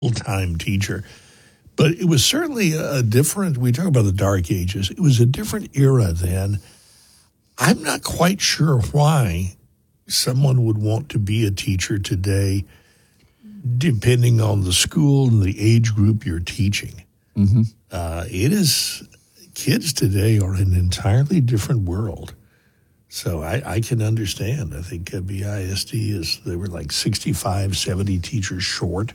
full-time teacher. But it was certainly a different, we talk about the dark ages, it was a different era then. I'm not quite sure why someone would want to be a teacher today, depending on the school and the age group you're teaching. Mm-hmm. Kids today are in an entirely different world. So I can understand. I think BISD they were like 65, 70 teachers short.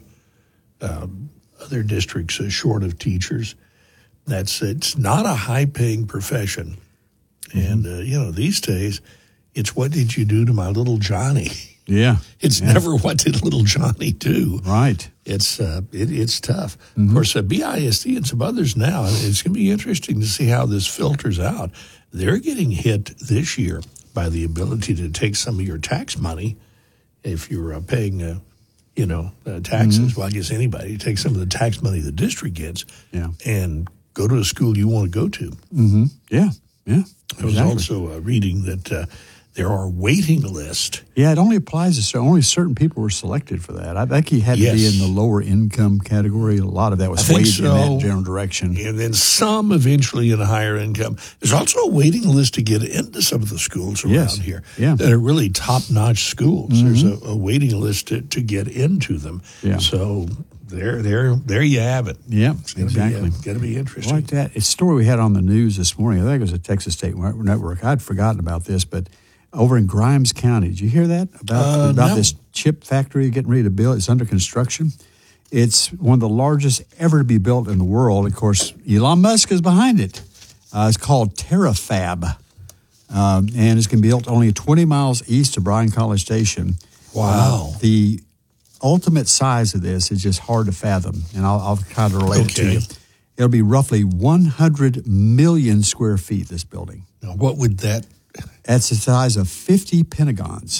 Other districts are short of teachers. It's not a high-paying profession. Mm-hmm. And, these days, it's what did you do to my little Johnny? Yeah. It's never what did little Johnny do. Right. It's tough. Mm-hmm. Of course, BISD and some others now, it's going to be interesting to see how this filters out. They're getting hit this year by the ability to take some of your tax money if you're paying, taxes. Mm-hmm. Well, I guess anybody take some of the tax money the district gets and go to a school you want to go to. Mm-hmm. Yeah. I was also reading that there are waiting lists. Yeah, it only applies to only certain people were selected for that. I think he had to be in the lower income category. A lot of that was weighted in that general direction. And then some eventually in a higher income. There's also a waiting list to get into some of the schools around here that are really top-notch schools. Mm-hmm. There's a waiting list to get into them. Yeah. So there you have it. Yeah, exactly. It's going to be interesting. Like that. It's a story we had on the news this morning. I think it was a Texas State Network. I'd forgotten about this, but over in Grimes County, did you hear that about this chip factory getting ready to build? It's under construction. It's one of the largest ever to be built in the world. Of course, Elon Musk is behind it. It's called TerraFab, and it's going to be built only 20 miles east of Bryan College Station. Wow. The ultimate size of this is just hard to fathom, and I'll try to relate it to you. It'll be roughly 100 million square feet, this building. Now, what would that... That's the size of 50 Pentagons.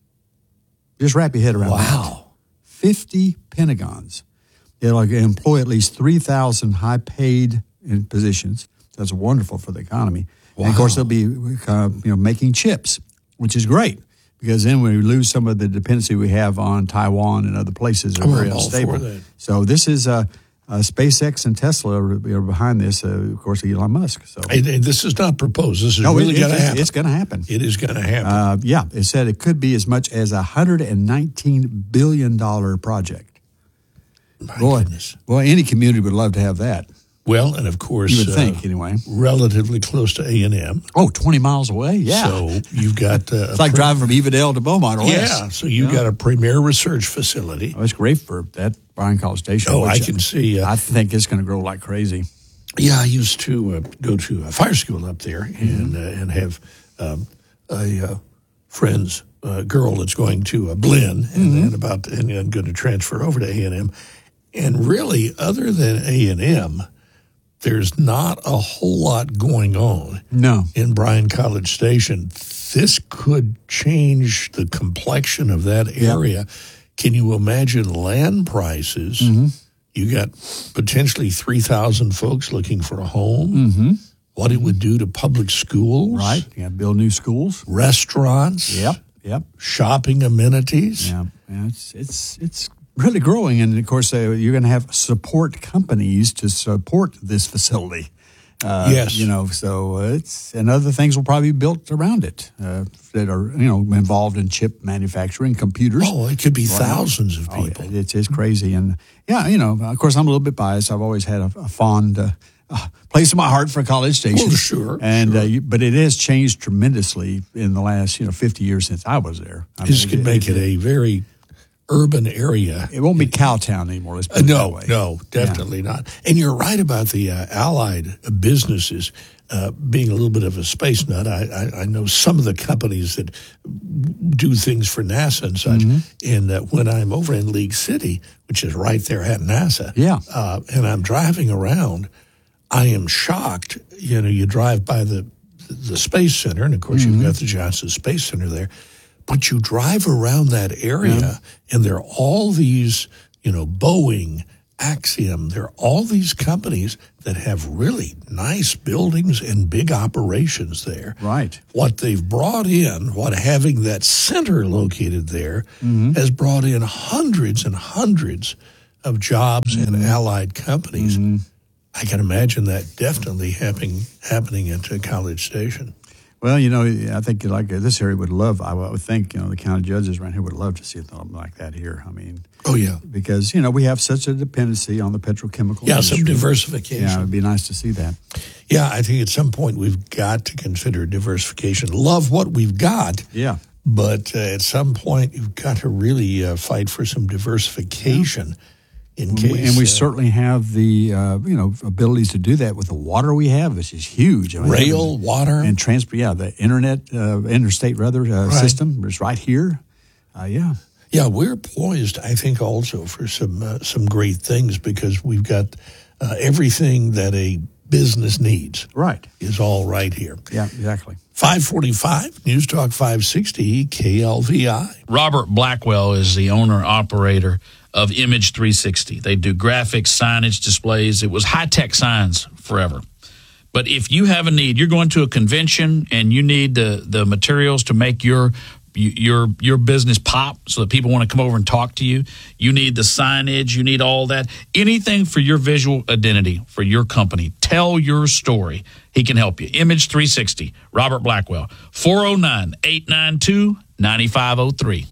Just wrap your head around that. Wow. 50 Pentagons. It'll employ at least 3,000 high-paid positions. That's wonderful for the economy. Wow. And, of course, they'll be making chips, which is great because then we lose some of the dependency we have on Taiwan and other places that are very unstable. So this is SpaceX and Tesla are behind this, of course, Elon Musk. So and this is not proposed. This is really going to happen. It's going to happen. It is going to happen. It said it could be as much as a $119 billion project. My goodness. Boy, any community would love to have that. Well, and of course, you would think, anyway. Relatively close to A&M. Oh, 20 miles away? Yeah. So you've got... it's like driving from Evadale to Beaumont or less. Yeah, so you've got a premier research facility. Oh, it's great for that Bryan College Station. Oh, I can see. I think it's going to grow like crazy. Yeah, I used to go to a fire school up there and have a friend's girl that's going to Blinn and going to transfer over to A&M. And really, other than A&M, there's not a whole lot going on in Bryan College Station. This could change the complexion of that area. Yep. Can you imagine land prices? Mm-hmm. You got potentially 3,000 folks looking for a home. Mm-hmm. What it would do to public schools. Right. You got to build new schools. Restaurants. Yep. Shopping amenities. Yeah. It's really growing. And, of course, you're going to have support companies to support this facility. Yes. So and other things will probably be built around it that are, involved in chip manufacturing, computers. Oh, it could be thousands of people. Yeah, it's crazy. And, of course, I'm a little bit biased. I've always had a fond place in my heart for College Station. Well, sure. And but it has changed tremendously in the last, 50 years since I was there. This could make it a very urban area. It won't be Cowtown anymore. Let's put it that way. No, definitely not. And you're right about the allied businesses being a little bit of a space nut. I know some of the companies that do things for NASA and such. Mm-hmm. And when I'm over in League City, which is right there at NASA, and I'm driving around, I am shocked. You drive by the Space Center, and of course you've got the Johnson Space Center there. But you drive around that area, and there are all these, Boeing, Axiom, there are all these companies that have really nice buildings and big operations there. Right. What they've brought in, having that center located there, has brought in hundreds and hundreds of jobs and allied companies. I can imagine that definitely happening at College Station. Well, I think like this area would love, I would think, the county judges around here would love to see something like that here. I mean, oh, yeah. Because, we have such a dependency on the petrochemical industry. Some diversification. Yeah, it would be nice to see that. Yeah, I think at some point we've got to consider diversification. Love what we've got. Yeah. But at some point you've got to really fight for some diversification. In case, and we certainly have the abilities to do that with the water we have, which is huge. Rail, water, and transport. Yeah, the interstate system is right here. Yeah, we're poised, I think, also for some great things because we've got everything that a business needs. Right, is all right here. Yeah, exactly. 545 News Talk 560 KLVI. Robert Blackwell is the owner-operator of Image 360. They do graphics, signage, displays. It was high-tech signs forever. But if you have a need, you're going to a convention and you need the materials to make your business pop so that people want to come over and talk to you. You need the signage. You need all that. Anything for your visual identity for your company. Tell your story. He can help you. Image 360, Robert Blackwell, 409-892-9503.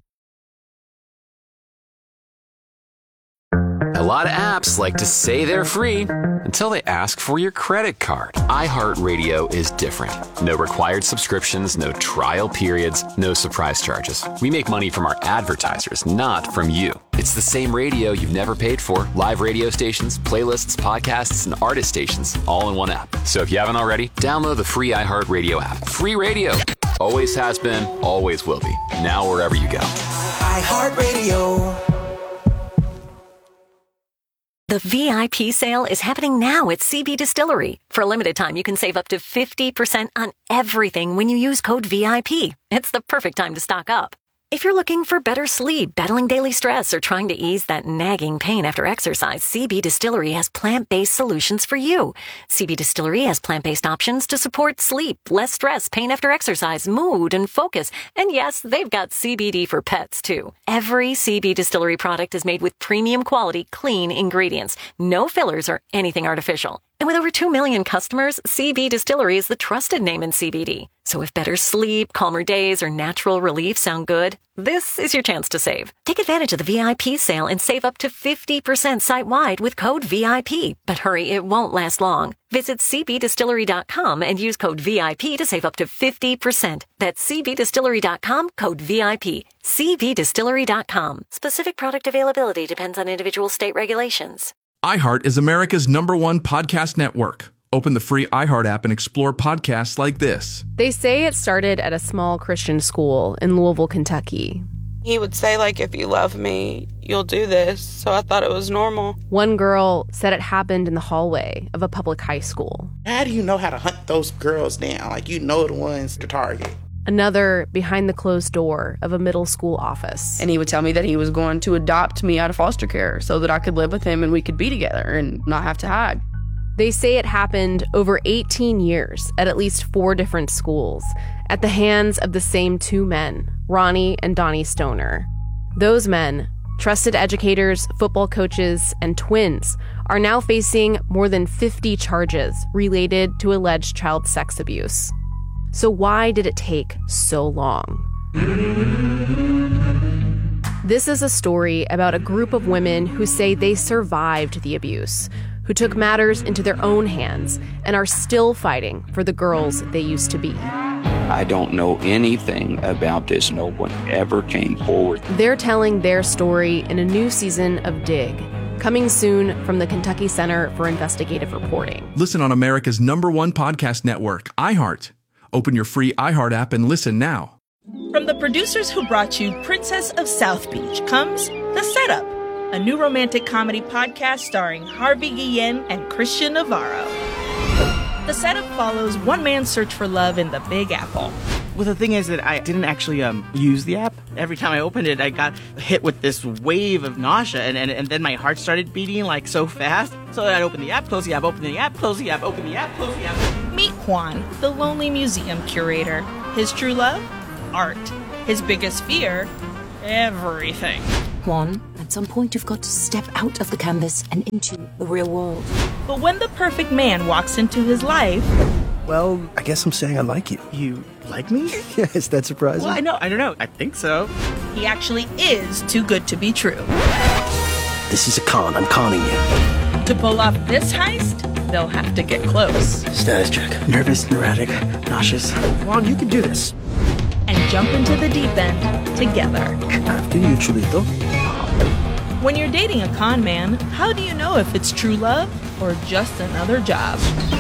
A lot of apps like to say they're free until they ask for your credit card. iHeartRadio is different. No required subscriptions, no trial periods, no surprise charges. We make money from our advertisers, not from you. It's the same radio you've never paid for. Live radio stations, playlists, podcasts, and artist stations all in one app. So if you haven't already, download the free iHeartRadio app. Free radio. Always has been, always will be. Now wherever you go. iHeartRadio. The VIP sale is happening now at CB Distillery. For a limited time, you can save up to 50% on everything when you use code VIP. It's the perfect time to stock up. If you're looking for better sleep, battling daily stress, or trying to ease that nagging pain after exercise, CB Distillery has plant-based solutions for you. CB Distillery has plant-based options to support sleep, less stress, pain after exercise, mood, and focus. And yes, they've got CBD for pets, too. Every CB Distillery product is made with premium quality, clean ingredients. No fillers or anything artificial. And with over 2 million customers, CB Distillery is the trusted name in CBD. So if better sleep, calmer days, or natural relief sound good, this is your chance to save. Take advantage of the VIP sale and save up to 50% site-wide with code VIP. But hurry, it won't last long. Visit cbdistillery.com and use code VIP to save up to 50%. That's cbdistillery.com, code VIP. cbdistillery.com. Specific product availability depends on individual state regulations. iHeart is America's #1 podcast network. Open the free iHeart app and explore podcasts like this. They say it started at a small Christian school in Louisville, Kentucky. He would say, if you love me, you'll do this. So I thought it was normal. One girl said it happened in the hallway of a public high school. How do you know how to hunt those girls down? You know the ones to target. Another behind the closed door of a middle school office. And he would tell me that he was going to adopt me out of foster care so that I could live with him and we could be together and not have to hide. They say it happened over 18 years at least 4 different schools at the hands of the same 2 men, Ronnie and Donnie Stoner. Those men, trusted educators, football coaches, and twins, are now facing more than 50 charges related to alleged child sex abuse. So why did it take so long? This is a story about a group of women who say they survived the abuse, who took matters into their own hands and are still fighting for the girls they used to be. I don't know anything about this. No one ever came forward. They're telling their story in a new season of Dig, coming soon from the Kentucky Center for Investigative Reporting. Listen on America's #1 podcast network, iHeart. Open your free iHeart app and listen now. From the producers who brought you Princess of South Beach comes The Setup, a new romantic comedy podcast starring Harvey Guillen and Christian Navarro. The Setup follows one man's search for love in the Big Apple. Well, the thing is that I didn't actually use the app. Every time I opened it, I got hit with this wave of nausea, and then my heart started beating so fast. So I'd open the app, close the app, open the app, close the app, open the app, close the app. Meet Juan, the lonely museum curator. His true love? Art. His biggest fear? Everything. Juan, at some point, you've got to step out of the canvas and into the real world. But when the perfect man walks into his life... Well, I guess I'm saying I like you. You like me? Yeah, is that surprising? Well, I don't know. I think so. He actually is too good to be true. This is a con. I'm conning you. To pull off this heist, they'll have to get close. Status check. Nervous, neurotic, nauseous. Juan, you can do this. And jump into the deep end together. After you, Chulito. When you're dating a con man, how do you know if it's true love or just another job?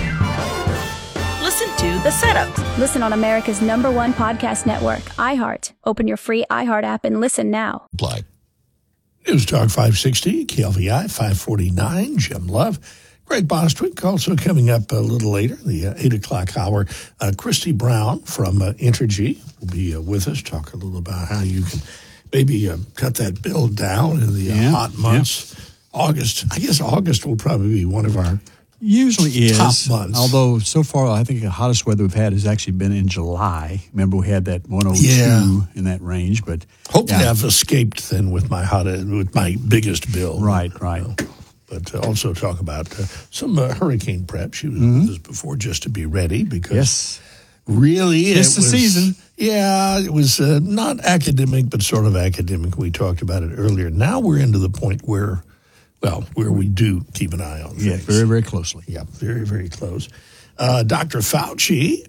Listen to The Setup. Listen on America's #1 podcast network, iHeart. Open your free iHeart app and listen now. News Talk 560, KLVI 549, Jim Love. Greg Bostwick also coming up a little later, the 8 o'clock hour. Christy Brown from Entergy will be with us, talk a little about how you can maybe cut that bill down in the hot months. August, I guess August will probably be one of our usually is top months. Although so far, I think the hottest weather we've had has actually been in July. Remember, we had that 102 in that range. But hopefully, I've escaped then with my biggest bill. Right. But also talk about some hurricane prep. She was with us before just to be ready because really it's the season. Yeah, it was not academic, but sort of academic. We talked about it earlier. Now we're into the point where we do keep an eye on things. Yeah, very, very closely. Yeah, very, very close. Dr. Fauci,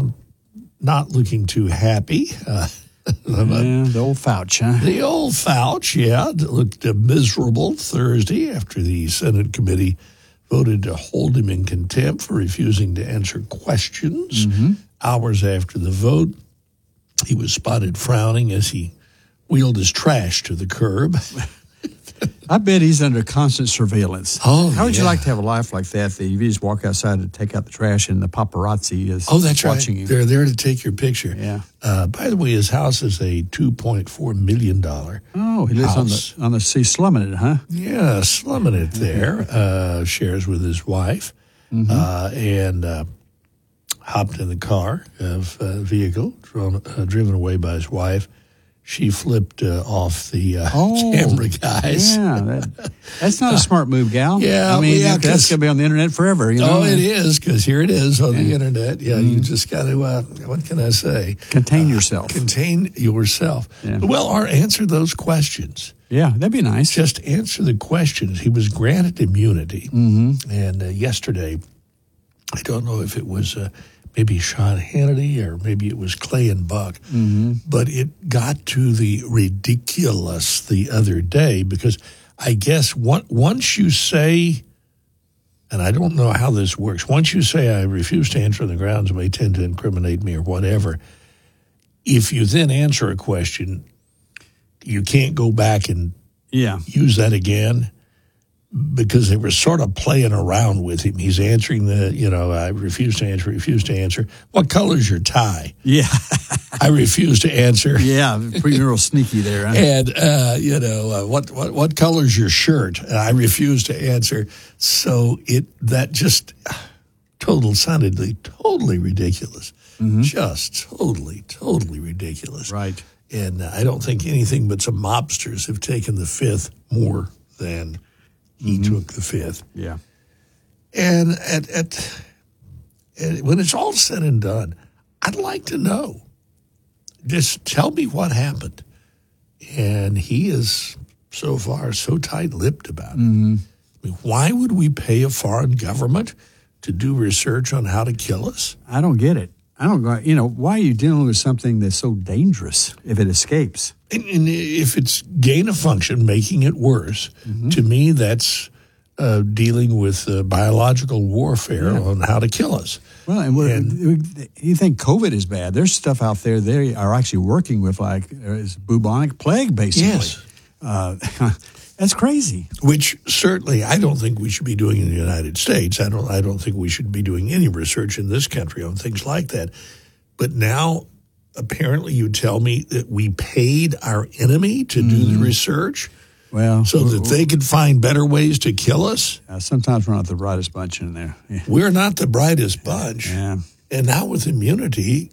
not looking too happy. The old Fauci, huh? The old Fauci, looked miserable Thursday after the Senate committee voted to hold him in contempt for refusing to answer questions. Hours after the vote, he was spotted frowning as he wheeled his trash to the curb. I bet he's under constant surveillance. Oh, how would you like to have a life like that you just walk outside to take out the trash and the paparazzi is watching you? They're there to take your picture. Yeah. By the way, his house is a $2.4 million Oh, he lives on the sea, slumming it, huh? Yeah, slumming it there. Shares with his wife and hopped in the car of vehicle driven away by his wife. She flipped off the camera guys. Yeah, that's not a smart move, gal. Yeah, I mean, that's going to be on the internet forever. You know? Oh, it is, because here it is on the internet. Yeah, you just got to, what can I say? Contain yourself. Contain yourself. Yeah. Well, or answer those questions. Yeah, that'd be nice. Just answer the questions. He was granted immunity. And yesterday, I don't know if it was maybe Sean Hannity or maybe it was Clay and Buck, but it got to the ridiculous the other day because I guess once you say, and I don't know how this works, once you say I refuse to answer on the grounds it may tend to incriminate me or whatever, if you then answer a question, you can't go back and use that again. Because they were sort of playing around with him. He's answering I refuse to answer. What color's your tie? Yeah. I refuse to answer. Yeah, pretty real sneaky there. Huh? And, what color's your shirt? I refuse to answer. So that just sounded totally ridiculous. Just totally ridiculous. Right. And I don't think anything but some mobsters have taken the fifth more than he took the fifth. Yeah. And when it's all said and done, I'd like to know. Just tell me what happened. And he is so far so tight-lipped about it. I mean, why would we pay a foreign government to do research on how to kill us? I don't get it. I don't go, why are you dealing with something that's so dangerous if it escapes? And if it's gain of function, making it worse, to me, that's dealing with biological warfare on how to kill us. Well, and you think COVID is bad. There's stuff out there they are actually working with, like bubonic plague, basically. Yes. That's crazy. Which certainly I don't think we should be doing in the United States. I don't think we should be doing any research in this country on things like that. But now, apparently, you tell me that we paid our enemy to do the research, so that they could find better ways to kill us. Sometimes we're not the brightest bunch in there. Yeah. We're not the brightest bunch. Yeah. And now with immunity,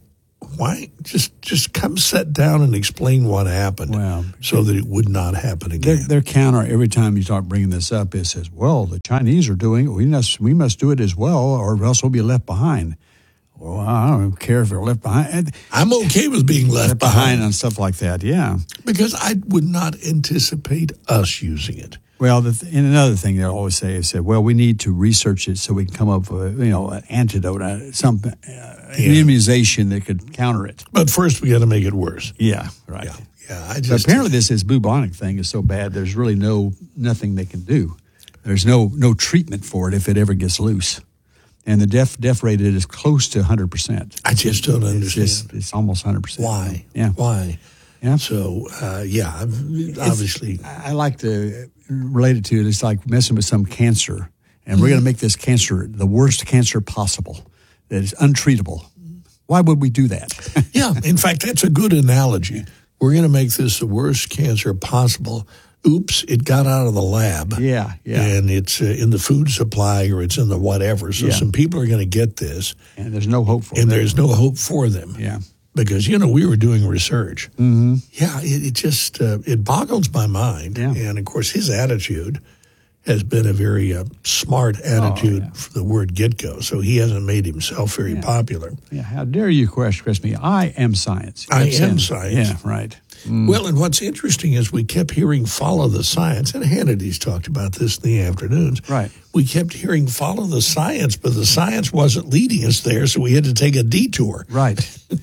why just come sit down and explain what happened so that it would not happen again? Their counter every time you start bringing this up, it says, well, the Chinese are doing it. We must do it as well, or else we'll be left behind. Well, I don't care if they're left behind. I'm okay with being left behind on stuff like that, yeah. Because I would not anticipate us using it. Well, and another thing they always say is that, well, we need to research it so we can come up with, an antidote, immunization that could counter it. But first, we got to make it worse. Yeah, right. Yeah. But apparently, this bubonic thing is so bad. There's really nothing they can do. There's no treatment for it if it ever gets loose. And the death rate is close to 100%. I just don't understand. It's almost 100%. Why? Yeah. Why? Yeah. So, obviously. I like to relate it to it. It's like messing with some cancer. And we're going to make this cancer the worst cancer possible that is untreatable. Why would we do that? Yeah. In fact, that's a good analogy. We're going to make this the worst cancer possible. Oops, it got out of the lab. Yeah. And it's in the food supply or it's in the whatever. So some people are going to get this. And there's no hope for them. And there's no hope for them. Yeah. Because, we were doing research. Mm-hmm. Yeah, it just, it boggles my mind. Yeah. And, of course, his attitude has been a very smart attitude for the word get-go. So he hasn't made himself very popular. Yeah, how dare you question me? I am science. I am science. Yeah, right. Well, and what's interesting is we kept hearing follow the science, and Hannity's talked about this in the afternoons. Right. We kept hearing follow the science, but the science wasn't leading us there, so we had to take a detour. Right.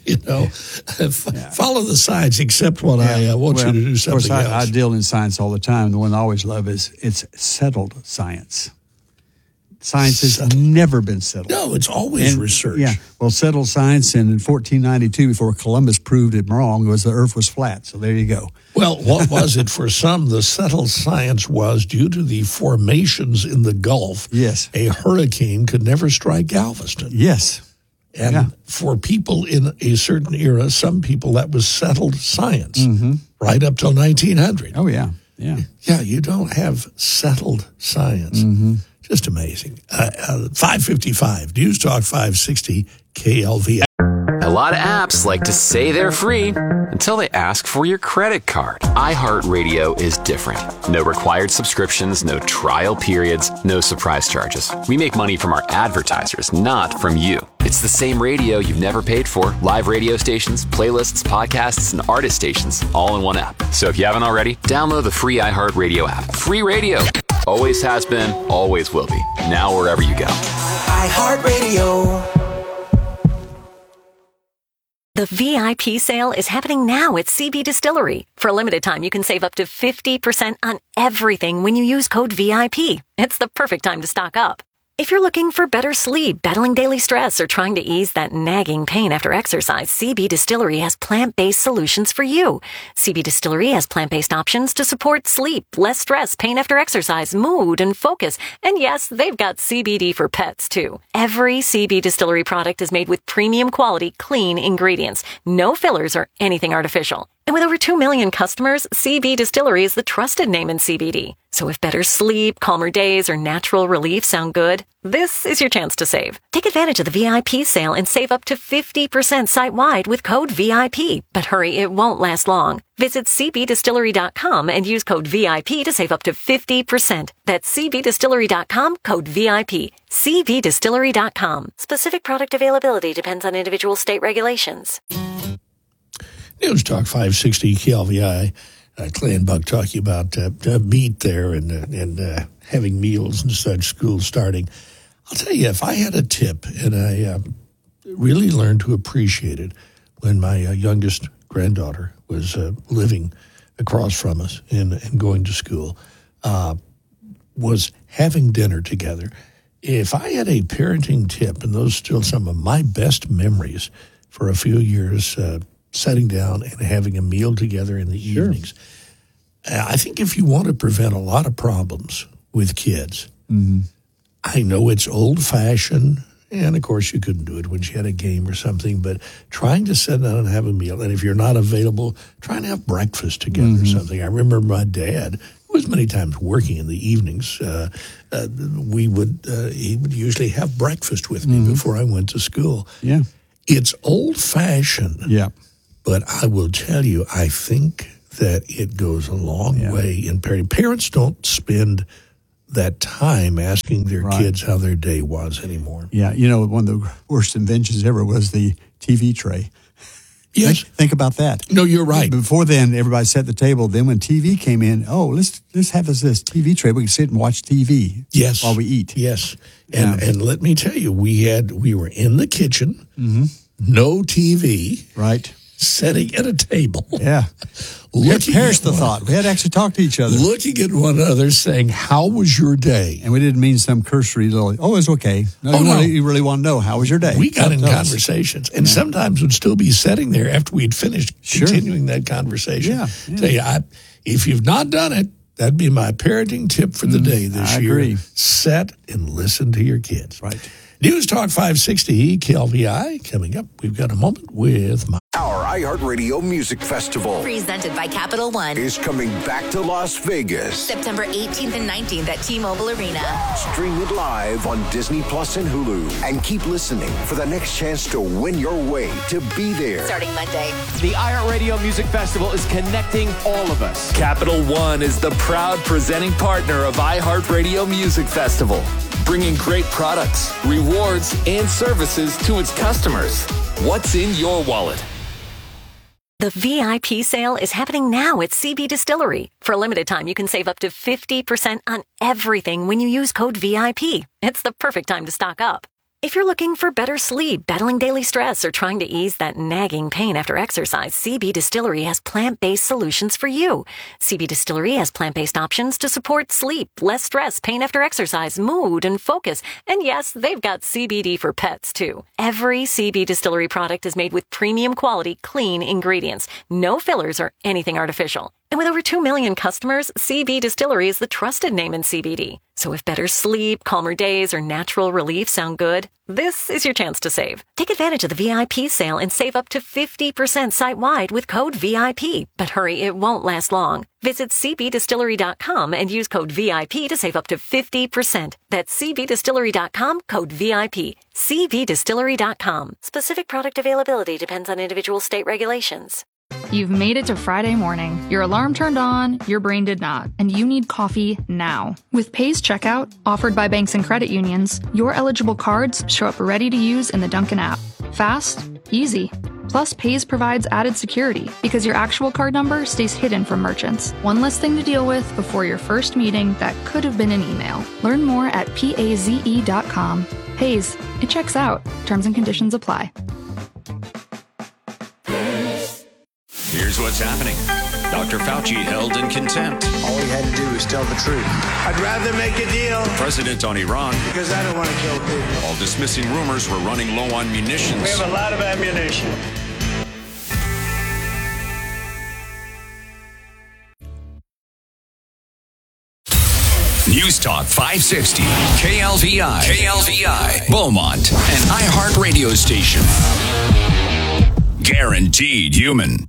Follow the science, except when I want you to do something else. I deal in science all the time. The one I always love is it's settled science. Science has never been settled. No, it's always research. Yeah. Well, settled science in 1492, before Columbus proved it wrong, was the Earth was flat. So there you go. Well, what was it for some? The settled science was due to the formations in the Gulf. Yes. A hurricane could never strike Galveston. Yes. And for people in a certain era, some people, that was settled science right up till 1900. Oh, yeah. Yeah. Yeah, you don't have settled science. Just amazing. 555, News Talk 560, KLV. A lot of apps like to say they're free until they ask for your credit card. iHeartRadio is different. No required subscriptions, no trial periods, no surprise charges. We make money from our advertisers, not from you. It's the same radio you've never paid for. Live radio stations, playlists, podcasts, and artist stations all in one app. So if you haven't already, download the free iHeartRadio app. Free radio. Always has been, always will be. Now wherever you go. iHeartRadio. The VIP sale is happening now at CB Distillery. For a limited time, you can save up to 50% on everything when you use code VIP. It's the perfect time to stock up. If you're looking for better sleep, battling daily stress, or trying to ease that nagging pain after exercise, CB Distillery has plant-based solutions for you. CB Distillery has plant-based options to support sleep, less stress, pain after exercise, mood, and focus. And yes, they've got CBD for pets, too. Every CB Distillery product is made with premium quality, clean ingredients. No fillers or anything artificial. And with over 2 million customers, CB Distillery is the trusted name in CBD. So if better sleep, calmer days, or natural relief sound good, this is your chance to save. Take advantage of the VIP sale and save up to 50% site-wide with code VIP. But hurry, it won't last long. Visit cbdistillery.com and use code VIP to save up to 50%. That's cbdistillery.com, code VIP. cbdistillery.com. Specific product availability depends on individual state regulations. News Talk 560 KLVI. Clay and Buck talking about meat there and having meals and such, school starting. I'll tell you, if I had a tip, and I really learned to appreciate it when my youngest granddaughter was living across from us and going to school, was having dinner together. If I had a parenting tip, and those are still some of my best memories for a few years, sitting down and having a meal together in the evenings. I think if you want to prevent a lot of problems with kids, I know it's old-fashioned, and of course you couldn't do it when she had a game or something, but trying to sit down and have a meal, and if you're not available, trying to have breakfast together or something. I remember my dad, who was many times working in the evenings, he would usually have breakfast with me before I went to school. Yeah. It's old-fashioned. Yeah. But I will tell you, I think that it goes a long way in parenting. Parents don't spend that time asking their kids how their day was anymore. Yeah, one of the worst inventions ever was the TV tray. Yes. Think about that. No, you're right. Before then, everybody sat at the table. Then when TV came in, let's have this TV tray. We can sit and watch TV while we eat. Yes. And let me tell you, we were in the kitchen, no TV. Right. Sitting at a table. Yeah. Perish the thought. We had to actually talk to each other. Looking at one another saying, how was your day? And we didn't mean some cursory little, it's okay. No, you really want to know, how was your day? We got in conversations. And sometimes would still be sitting there after we'd finished continuing that conversation. Yeah. Tell you, if you've not done it, that'd be my parenting tip for the day this year. Agree. Sit and listen to your kids. Right. News Talk 560 KLVI. Coming up, we've got a moment with Our iHeartRadio Music Festival, presented by Capital One, is coming back to Las Vegas. September 18th and 19th at T-Mobile Arena. Stream it live on Disney Plus and Hulu. And keep listening for the next chance to win your way to be there. Starting Monday. The iHeartRadio Music Festival is connecting all of us. Capital One is the proud presenting partner of iHeartRadio Music Festival, bringing great products, rewards, and services to its customers. What's in your wallet? The VIP sale is happening now at CB Distillery. For a limited time, you can save up to 50% on everything when you use code VIP. It's the perfect time to stock up. If you're looking for better sleep, battling daily stress, or trying to ease that nagging pain after exercise, CB Distillery has plant-based solutions for you. CB Distillery has plant-based options to support sleep, less stress, pain after exercise, mood, and focus. And yes, they've got CBD for pets, too. Every CB Distillery product is made with premium quality, clean ingredients. No fillers or anything artificial. And with over 2 million customers, CB Distillery is the trusted name in CBD. So if better sleep, calmer days, or natural relief sound good, this is your chance to save. Take advantage of the VIP sale and save up to 50% site-wide with code VIP. But hurry, it won't last long. Visit cbdistillery.com and use code VIP to save up to 50%. That's cbdistillery.com, code VIP. cbdistillery.com. Specific product availability depends on individual state regulations. You've made it to Friday morning. Your alarm turned on, your brain did not, and you need coffee now. With Pays Checkout, offered by banks and credit unions, your eligible cards show up ready to use in the Dunkin' app. Fast, easy. Plus, Pays provides added security because your actual card number stays hidden from merchants. One less thing to deal with before your first meeting that could have been an email. Learn more at paze.com. Pays, it checks out. Terms and conditions apply. Here's what's happening. Dr. Fauci held in contempt. All he had to do was tell the truth. I'd rather make a deal. The president on Iran. Because I don't want to kill people. While dismissing rumors we're running low on munitions. We have a lot of ammunition. News Talk 560, KLVI, Beaumont, an iHeart radio station. Guaranteed human.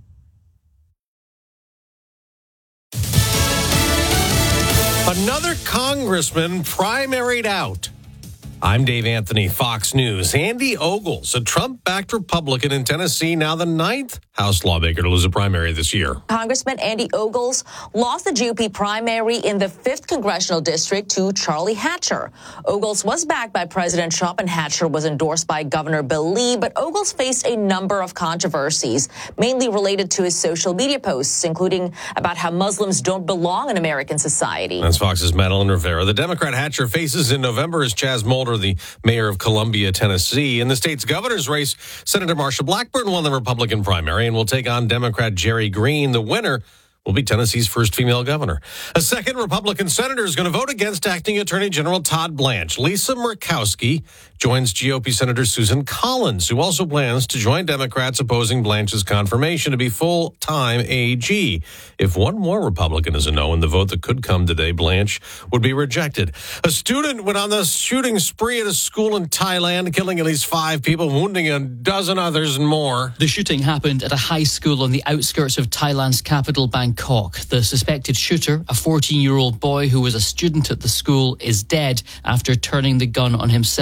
Another congressman primaried out. I'm Dave Anthony, Fox News. Andy Ogles, a Trump-backed Republican in Tennessee, now the 9th House lawmaker to lose a primary this year. Congressman Andy Ogles lost the GOP primary in the 5th Congressional District to Charlie Hatcher. Ogles was backed by President Trump and Hatcher was endorsed by Governor Bill Lee, but Ogles faced a number of controversies, mainly related to his social media posts, including about how Muslims don't belong in American society. That's Fox's Madeline Rivera. The Democrat Hatcher faces in November is Chaz Mulder, the mayor of Columbia, Tennessee. In the state's governor's race, Senator Marsha Blackburn won the Republican primary and will take on Democrat Jerry Green. The winner will be Tennessee's first female governor. A second Republican senator is going to vote against acting Attorney General Todd Blanche. Lisa Murkowski joins GOP Senator Susan Collins, who also plans to join Democrats opposing Blanche's confirmation to be full-time AG. If one more Republican is a no in the vote that could come today, Blanche would be rejected. A student went on the shooting spree at a school in Thailand, killing at least 5 people, wounding a dozen others and more. The shooting happened at a high school on the outskirts of Thailand's capital, Bangkok. The suspected shooter, a 14-year-old boy who was a student at the school, is dead after turning the gun on himself.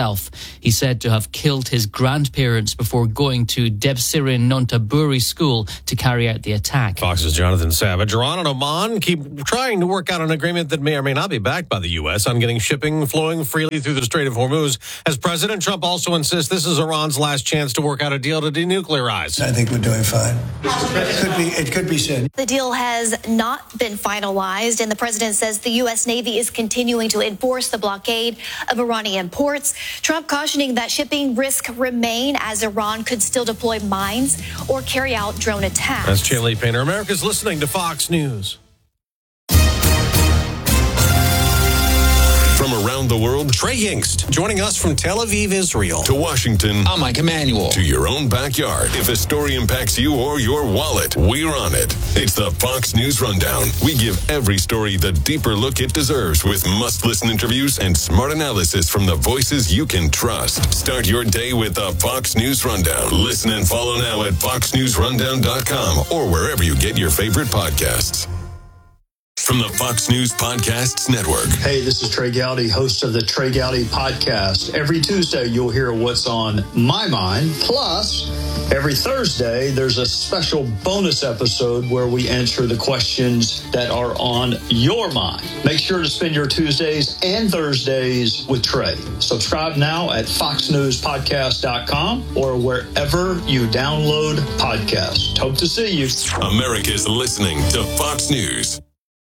He's said to have killed his grandparents before going to Debsirin Nontaburi school to carry out the attack. Fox's Jonathan Savage. Iran and Oman keep trying to work out an agreement that may or may not be backed by the U.S. on getting shipping flowing freely through the Strait of Hormuz, as President Trump also insists this is Iran's last chance to work out a deal to denuclearize. I think we're doing fine. It could be said. The deal has not been finalized, and the president says the U.S. Navy is continuing to enforce the blockade of Iranian ports. Trump cautioning that shipping risks remain as Iran could still deploy mines or carry out drone attacks. That's Chandler Painter. America's listening to Fox News. From around the world, Trey Yingst joining us from Tel Aviv, Israel. To Washington, I'm Mike Emanuel. To your own backyard. If a story impacts you or your wallet, we're on it. It's the Fox News Rundown. We give every story the deeper look it deserves with must-listen interviews and smart analysis from the voices you can trust. Start your day with the Fox News Rundown. Listen and follow now at foxnewsrundown.com or wherever you get your favorite podcasts. From the Fox News Podcasts Network. Hey, this is Trey Gowdy, host of the Trey Gowdy Podcast. Every Tuesday, you'll hear what's on my mind. Plus, every Thursday, there's a special bonus episode where we answer the questions that are on your mind. Make sure to spend your Tuesdays and Thursdays with Trey. Subscribe now at foxnewspodcast.com or wherever you download podcasts. Hope to see you. America's listening to Fox News.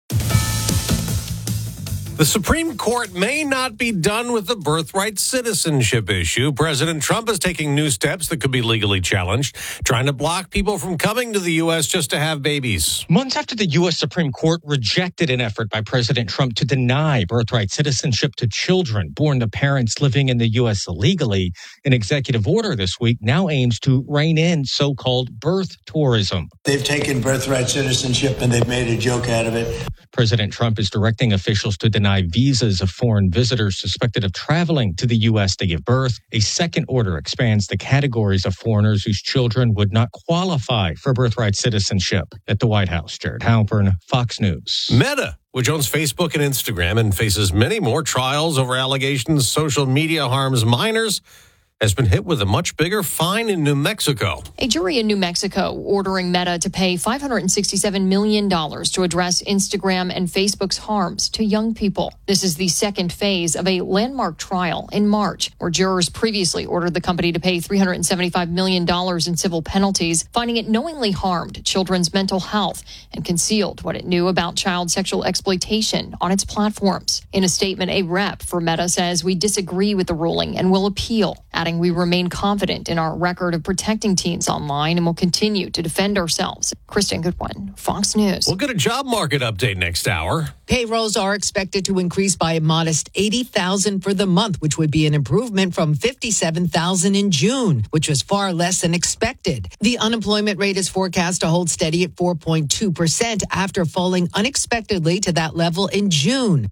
The Supreme Court may not be done with the birthright citizenship issue. President Trump is taking new steps that could be legally challenged, trying to block people from coming to the U.S. just to have babies. Months after the U.S. Supreme Court rejected an effort by President Trump to deny birthright citizenship to children born to parents living in the U.S. illegally, an executive order this week now aims to rein in so-called birth tourism. They've taken birthright citizenship and they've made a joke out of it. President Trump is directing officials to deny visas of foreign visitors suspected of traveling to the U.S. to give birth. A second order expands the categories of foreigners whose children would not qualify for birthright citizenship. At the White House, Jared Halpern, Fox News. Meta, which owns Facebook and Instagram and faces many more trials over allegations social media harms minors, has been hit with a much bigger fine in New Mexico. A jury in New Mexico ordering Meta to pay $567 million to address Instagram and Facebook's harms to young people. This is the second phase of a landmark trial in March, where jurors previously ordered the company to pay $375 million in civil penalties, finding it knowingly harmed children's mental health and concealed what it knew about child sexual exploitation on its platforms. In a statement, a rep for Meta says, "We disagree with the ruling and will appeal," adding, "We remain confident in our record of protecting teens online and will continue to defend ourselves." Kristen Goodwin, Fox News. We'll get a job market update next hour. Payrolls are expected to increase by a modest 80,000 for the month, which would be an improvement from 57,000 in June, which was far less than expected. The unemployment rate is forecast to hold steady at 4.2% after falling unexpectedly to that level in June.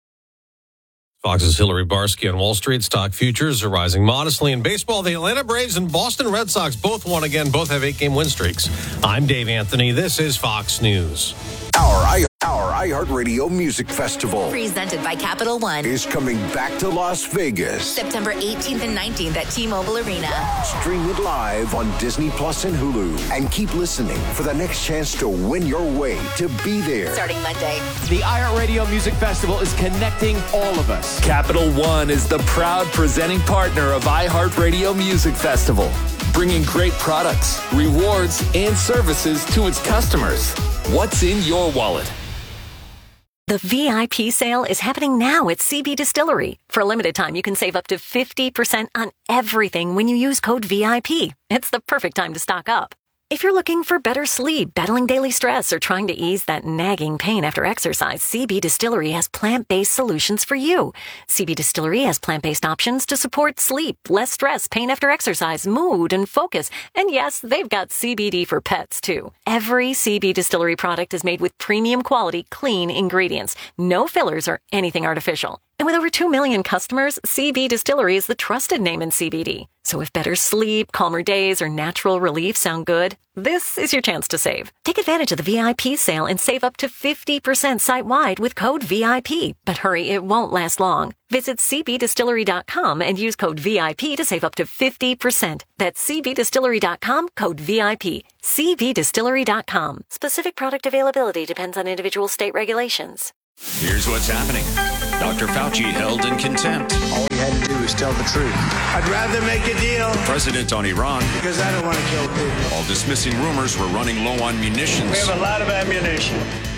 Fox's Hillary Barsky on Wall Street. Stock futures are rising modestly. In baseball, the Atlanta Braves and Boston Red Sox both won again. Both have 8-game win streaks. I'm Dave Anthony. This is Fox News. Our iHeartRadio Music Festival, presented by Capital One, is coming back to Las Vegas. September 18th and 19th at T-Mobile Arena. Stream it live on Disney Plus and Hulu. And keep listening for the next chance to win your way to be there. Starting Monday. The iHeartRadio Music Festival is connecting all of us. Capital One is the proud presenting partner of iHeartRadio Music Festival, bringing great products, rewards, and services to its customers. What's in your wallet? The VIP sale is happening now at CB Distillery. For a limited time, you can save up to 50% on everything when you use code VIP. It's the perfect time to stock up. If you're looking for better sleep, battling daily stress, or trying to ease that nagging pain after exercise, CB Distillery has plant-based solutions for you. CB Distillery has plant-based options to support sleep, less stress, pain after exercise, mood, and focus. And yes, they've got CBD for pets, too. Every CB Distillery product is made with premium quality, clean ingredients. No fillers or anything artificial. And with over 2 million customers, CB Distillery is the trusted name in CBD. So if better sleep, calmer days, or natural relief sound good, this is your chance to save. Take advantage of the VIP sale and save up to 50% site-wide with code VIP. But hurry, it won't last long. Visit cbdistillery.com and use code VIP to save up to 50%. That's cbdistillery.com, code VIP. cbdistillery.com. Specific product availability depends on individual state regulations. Here's what's happening. Dr. Fauci held in contempt. All he had to do was tell the truth. I'd rather make a deal. President on Iran. Because I don't want to kill people. While dismissing rumors we're running low on munitions. We have a lot of ammunition.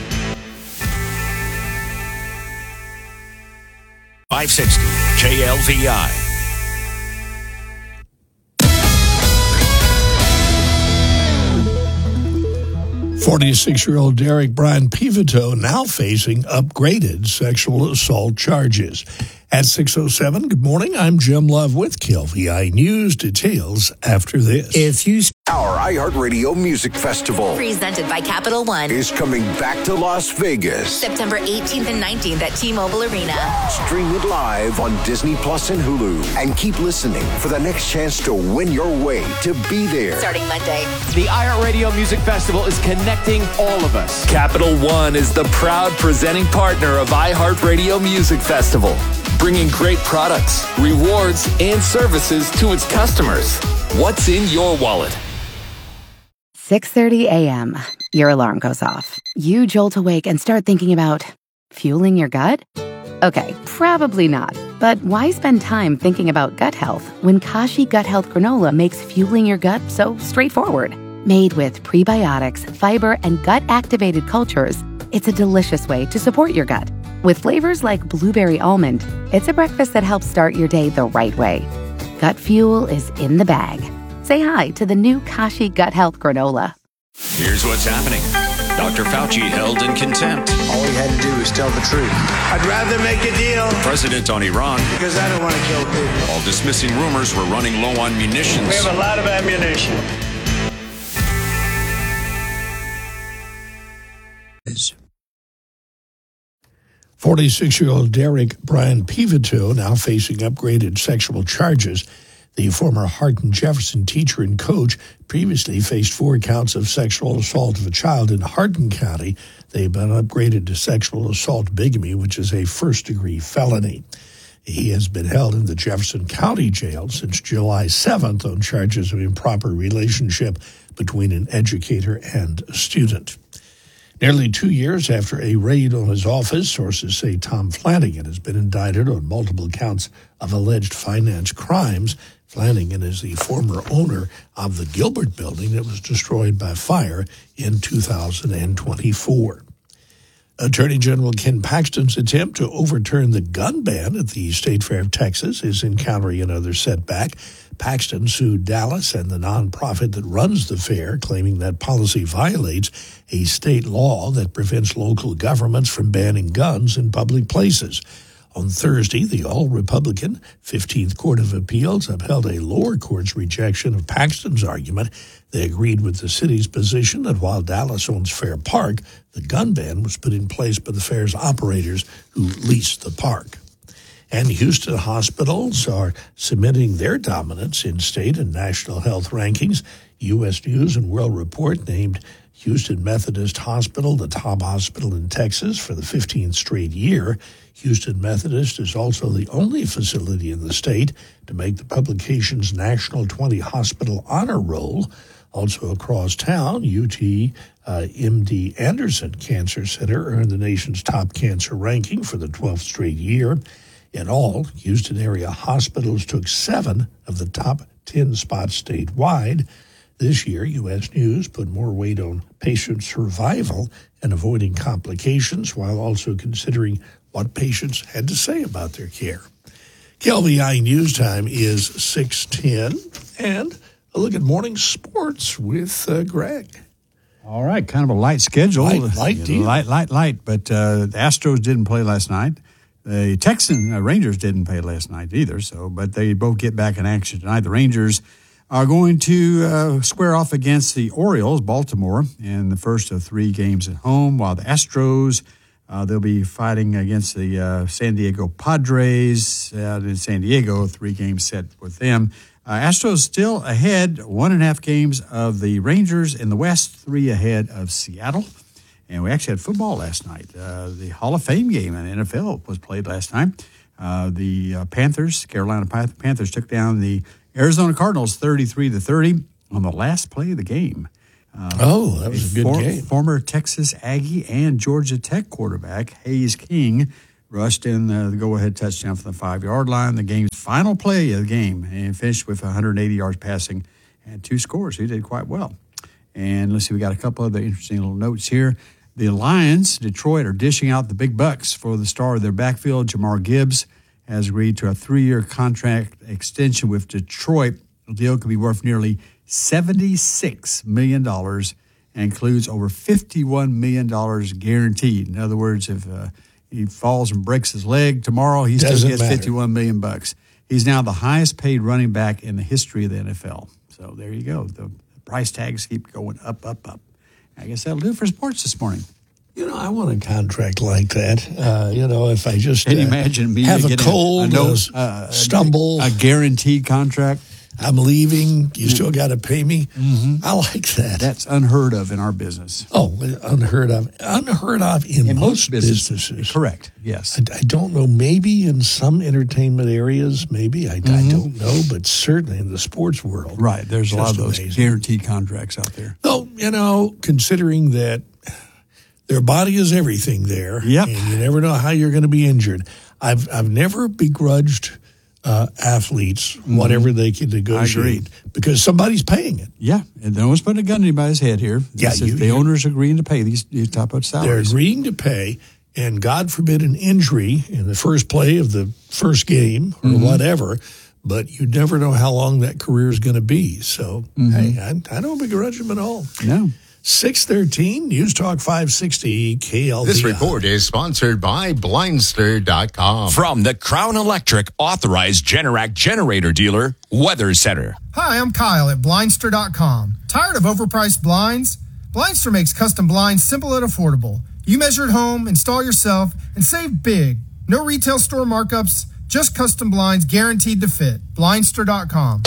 560 KLVI. 46-year-old Derek Brian Pivito now facing upgraded sexual assault charges. At 6:07, good morning. I'm Jim Love with KLVI News. Details after this. Our iHeartRadio Music Festival, Presented by Capital One, is coming back to Las Vegas. September 18th and 19th at T-Mobile Arena. Stream it live on Disney Plus and Hulu. And keep listening for the next chance to win your way to be there. Starting Monday. The iHeartRadio Music Festival is connecting all of us. Capital One is the proud presenting partner of iHeartRadio Music Festival, bringing great products, rewards, and services to its customers. What's in your wallet? 6:30 a.m. Your alarm goes off. You jolt awake and start thinking about fueling your gut? Okay, probably not. But why spend time thinking about gut health when Kashi Gut Health Granola makes fueling your gut so straightforward? Made with prebiotics, fiber, and gut-activated cultures, it's a delicious way to support your gut. With flavors like blueberry almond, it's a breakfast that helps start your day the right way. Gut fuel is in the bag. Say hi to the new Kashi Gut Health Granola. Here's what's happening. Dr. Fauci held in contempt. All he had to do was tell the truth. I'd rather make a deal. President on Iran. Because I don't want to kill people. While dismissing rumors we're running low on munitions. We have a lot of ammunition. 46-year-old Derek Brian Pivito now facing upgraded sexual charges. The former Hardin-Jefferson teacher and coach previously faced 4 counts of sexual assault of a child in Hardin County. They've been upgraded to sexual assault bigamy, which is a first-degree felony. He has been held in the Jefferson County Jail since July 7th on charges of improper relationship between an educator and a student. Nearly 2 years after a raid on his office, sources say Tom Flanagan has been indicted on multiple counts of alleged finance crimes. Flanagan is the former owner of the Gilbert building that was destroyed by fire in 2024. Attorney General Ken Paxton's attempt to overturn the gun ban at the State Fair of Texas is encountering another setback. Paxton sued Dallas and the nonprofit that runs the fair, claiming that policy violates a state law that prevents local governments from banning guns in public places. On Thursday, the all-Republican 15th Court of Appeals upheld a lower court's rejection of Paxton's argument. They agreed with the city's position that while Dallas owns Fair Park, the gun ban was put in place by the fair's operators who leased the park. And Houston hospitals are cementing their dominance in state and national health rankings. U.S. News and World Report named Houston Methodist Hospital the top hospital in Texas for the 15th straight year. Houston Methodist is also the only facility in the state to make the publication's National 20 Hospital Honor Roll. Also across town, UT MD Anderson Cancer Center earned the nation's top cancer ranking for the 12th straight year. In all, Houston area hospitals took 7 of the top 10 spots statewide. This year, U.S. News put more weight on patient survival and avoiding complications while also considering what patients had to say about their care. KLVI News Time is 6:10, and a look at morning sports with Greg. All right, kind of a light schedule. Light deal. Light. But the Astros didn't play last night. The Rangers didn't play last night either. But they both get back in action tonight. The Rangers are going to square off against the Orioles, Baltimore, in the first of 3 games at home, while the Astros They'll be fighting against the San Diego Padres out in San Diego, 3 games set with them. Astros still ahead, 1.5 games of the Rangers in the West, 3 ahead of Seattle. And we actually had football last night. The Hall of Fame game in the NFL was played last night. The Carolina Panthers took down the Arizona Cardinals 33-30 on the last play of the game. That was a good game. Former Texas Aggie and Georgia Tech quarterback Hayes King rushed in the go-ahead touchdown from the 5-yard line, the game's final play of the game, and finished with 180 yards passing and 2 scores. He did quite well. And let's see, we got a couple other interesting little notes here. The Lions, Detroit, are dishing out the big bucks for the star of their backfield. Jamar Gibbs has agreed to a 3-year contract extension with Detroit. The deal could be worth nearly $76 million and includes over $51 million guaranteed. In other words, if he falls and breaks his leg tomorrow, he still gets $51 million. He's now the highest paid running back in the history of the NFL. So there you go. The price tags keep going up, up, up. I guess that'll do it for sports this morning. I want a contract like that. If I just can you imagine me have a cold, stumble. A guaranteed contract. I'm leaving. You still got to pay me. Mm-hmm. I like that. That's unheard of in our business. Oh, unheard of. Unheard of in most businesses. Correct. Yes. I don't know. Maybe in some entertainment areas, maybe. I don't know. But certainly in the sports world. Right. There's a lot of those guaranteed contracts out there. Oh, considering that their body is everything there. Yep. And you never know how you're going to be injured. I've never begrudged athletes whatever they can negotiate because somebody's paying it. Yeah, and no one's putting a gun to anybody's head here. The owner's agreeing to pay these type of salaries. They're agreeing to pay, and God forbid an injury in the first play of the first game or whatever, but you never know how long that career is going to be. So, hey, I don't begrudge them at all. No. 613 News Talk 560 KLVI. This report is sponsored by Blindster.com. From the Crown Electric authorized Generac generator dealer, Weather Center. Hi, I'm Kyle at Blindster.com. Tired of overpriced blinds? Blindster makes custom blinds simple and affordable. You measure at home, install yourself, and save big. No retail store markups, just custom blinds guaranteed to fit. Blindster.com.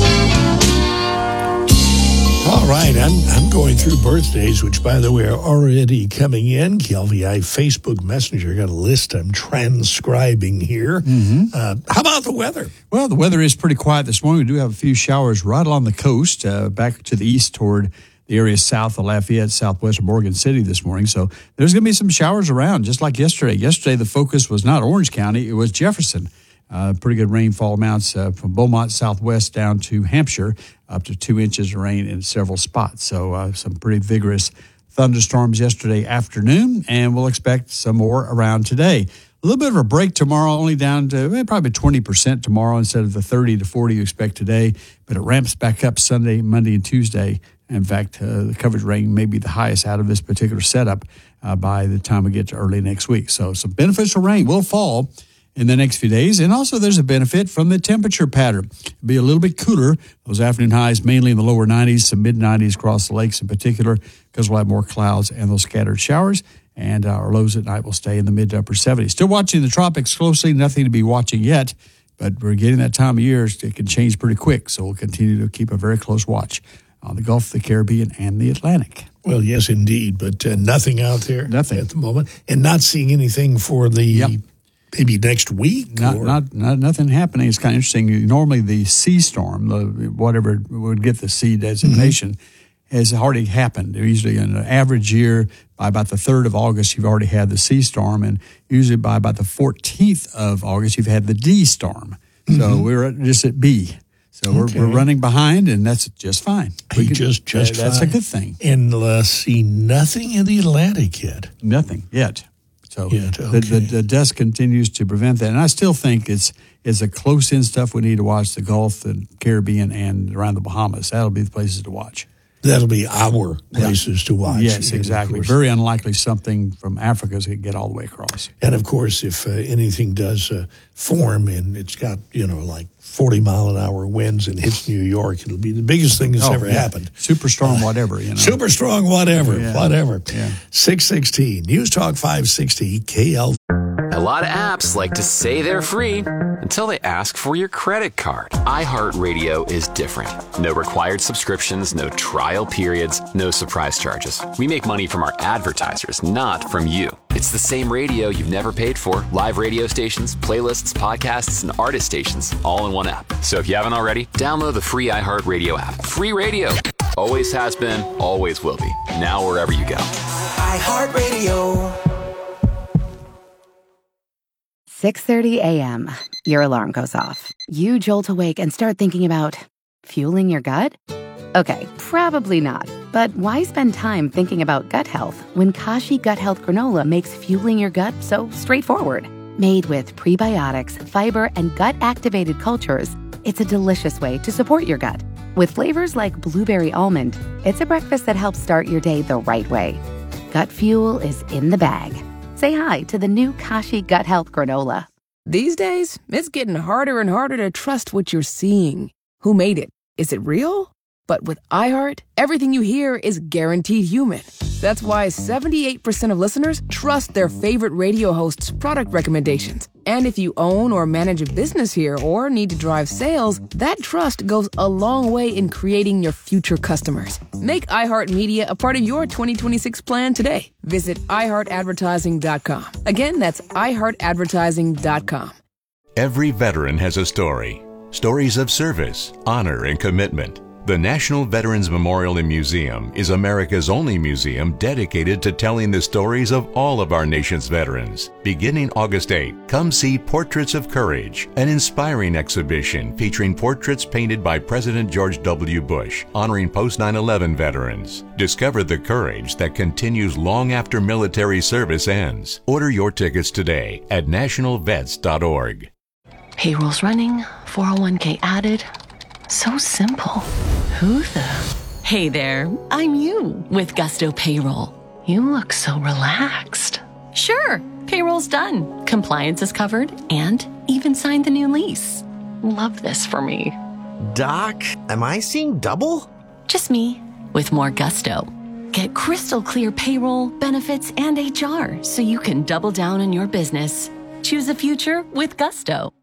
All right, I'm going through birthdays, which, by the way, are already coming in. KLVI Facebook Messenger, got a list I'm transcribing here. How about the weather? Well, the weather is pretty quiet this morning. We do have a few showers right along the coast, back to the east toward the area south of Lafayette, southwest of Morgan City this morning. So there's going to be some showers around, just like yesterday. Yesterday, the focus was not Orange County, it was Jefferson. Pretty good rainfall amounts from Beaumont southwest down to Hampshire, up to 2 inches of rain in several spots. So some pretty vigorous thunderstorms yesterday afternoon, and we'll expect some more around today. A little bit of a break tomorrow, only down to probably 20% tomorrow instead of the 30 to 40 you expect today, but it ramps back up Sunday, Monday, and Tuesday. In fact, the coverage rating may be the highest out of this particular setup by the time we get to early next week. So some beneficial rain will fall in the next few days. And also there's a benefit from the temperature pattern. It'll be a little bit cooler. Those afternoon highs mainly in the lower 90s, some mid-90s across the lakes in particular, because we'll have more clouds and those scattered showers. And our lows at night will stay in the mid to upper 70s. Still watching the tropics closely, nothing to be watching yet, but we're getting that time of year. It can change pretty quick, so we'll continue to keep a very close watch on the Gulf, the Caribbean, and the Atlantic. Well, yes, indeed, but nothing out there nothing at the moment, and not seeing anything for the maybe next week. Not nothing happening. It's kind of interesting. Normally, the sea storm, whatever would get the sea designation, has already happened. Usually, in an average year, by about the 3rd of August, you've already had the sea storm, and usually by about the 14th of August, you've had the D storm. So we're just at B. So we're running behind, and that's just fine. Just fine. That's a good thing. And let's see, nothing in the Atlantic yet. Nothing yet. So the dust continues to prevent that. And I still think it's a close-in stuff we need to watch, the Gulf, the Caribbean, and around the Bahamas. That'll be the places to watch. that'll be our places to watch. Yes, exactly. Very unlikely something from Africa to get all the way across. And of course, if anything does form and it's got, like 40-mile-an-hour winds and hits New York, it'll be the biggest thing that's ever happened. Superstorm whatever, Super strong whatever, whatever. Yeah. 616, News Talk 560, KL. A lot of apps like to say they're free until they ask for your credit card. iHeartRadio is different. No required subscriptions, no trial periods, no surprise charges. We make money from our advertisers, not from you. It's the same radio you've never paid for. Live radio stations, playlists, podcasts, and artist stations, all in one app. So if you haven't already, download the free iHeartRadio app. Free radio. Always has been, always will be. Now wherever you go. iHeartRadio. 6:30 a.m. Your alarm goes off. You jolt awake and start thinking about fueling your gut? Okay, probably not. But why spend time thinking about gut health when Kashi Gut Health Granola makes fueling your gut so straightforward? Made with prebiotics, fiber, and gut-activated cultures, it's a delicious way to support your gut. With flavors like blueberry almond, it's a breakfast that helps start your day the right way. Gut fuel is in the bag. Say hi to the new Kashi Gut Health Granola. These days, it's getting harder and harder to trust what you're seeing. Who made it? Is it real? But with iHeart, everything you hear is guaranteed human. That's why 78% of listeners trust their favorite radio hosts' product recommendations. And if you own or manage a business here or need to drive sales, that trust goes a long way in creating your future customers. Make iHeartMedia a part of your 2026 plan today. Visit iHeartAdvertising.com. Again, that's iHeartAdvertising.com. Every veteran has a story. Stories of service, honor, and commitment. The National Veterans Memorial and Museum is America's only museum dedicated to telling the stories of all of our nation's veterans. Beginning August 8, come see Portraits of Courage, an inspiring exhibition featuring portraits painted by President George W. Bush, honoring post-9/11 veterans. Discover the courage that continues long after military service ends. Order your tickets today at nationalvets.org. Payroll's running, 401k added. So simple. Who the? Hey there, I'm you with Gusto Payroll. You look so relaxed. Sure, payroll's done. Compliance is covered and even signed the new lease. Love this for me. Doc, am I seeing double? Just me with more Gusto. Get crystal clear payroll, benefits, and HR so you can double down on your business. Choose a future with Gusto.